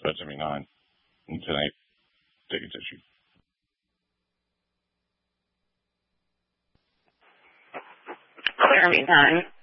about 79. And tonight, take a tissue. Clear me 9.